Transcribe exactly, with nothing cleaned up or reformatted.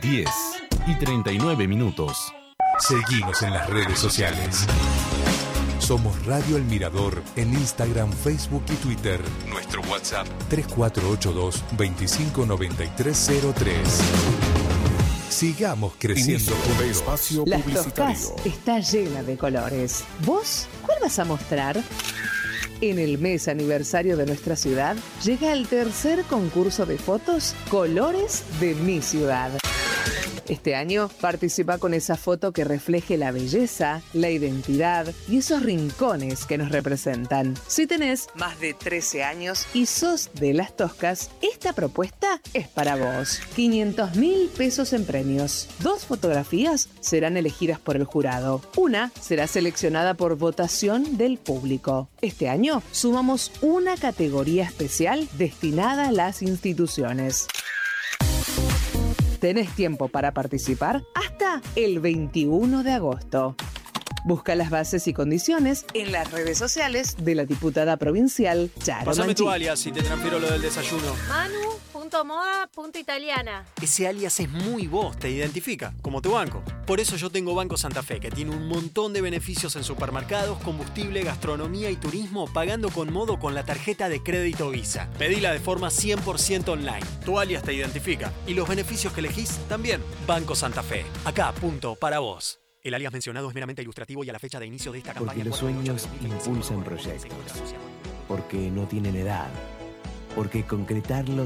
diez y treinta y nueve minutos. Seguinos en las redes sociales. Somos Radio El Mirador en Instagram, Facebook y Twitter. Nuestro WhatsApp tres cuatro ocho dos, veinticinco noventa y tres cero tres. Sigamos creciendo juntos. Espacio Las publicitario. Toscas está llena de colores. ¿Vos cuál vas a mostrar? En el mes aniversario de nuestra ciudad llega el tercer concurso de fotos Colores de mi ciudad. Este año participa con esa foto que refleje la belleza, la identidad y esos rincones que nos representan. Si tenés más de trece años y sos de Las Toscas, esta propuesta es para vos. quinientos mil pesos en premios. Dos fotografías serán elegidas por el jurado. Una será seleccionada por votación del público. Este año sumamos una categoría especial destinada a las instituciones. Tenés tiempo para participar hasta el veintiuno de agosto. Busca las bases y condiciones en las redes sociales de la diputada provincial Charo Pásame Manchini. tu alias y te transfiero lo del desayuno. Manu.moda.italiana. Ese alias es muy vos, te identifica, como tu banco. Por eso yo tengo Banco Santa Fe, que tiene un montón de beneficios en supermercados, combustible, gastronomía y turismo, pagando con modo con la tarjeta de crédito Visa. Pedila de forma cien por ciento online. Tu alias te identifica. Y los beneficios que elegís también. Banco Santa Fe. Acá, punto, para vos. El alias mencionado es meramente ilustrativo y a la fecha de inicio de esta campaña... Porque los sueños impulsan proyectos. Porque no tienen edad. Porque concretarlos